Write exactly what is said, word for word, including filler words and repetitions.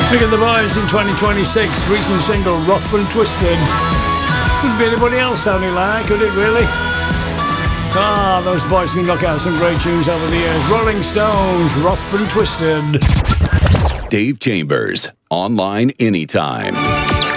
Look at the boys in twenty twenty-six. Recent single, Rough and Twisted. Couldn't be anybody else sounding like, could it really? Ah, those boys can knock out some great tunes over the years. Rolling Stones, Rough and Twisted. Dave Chambers, online anytime.